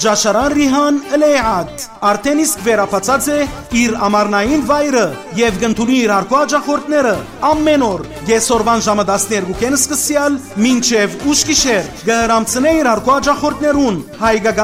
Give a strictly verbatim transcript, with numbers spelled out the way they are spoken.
Ջաշարան Ռիհան Էլեյադ արդեն իսկ վերապացած է իր ամառնային վայրը եւ կընդունի իր հարկու աջախորդները ամեն օր կեսօրվան ժամը տասներկուին սկսյալ մինչև ուշ գիշեր կհրամցնե իր հարկու աջախորդներուն հայկական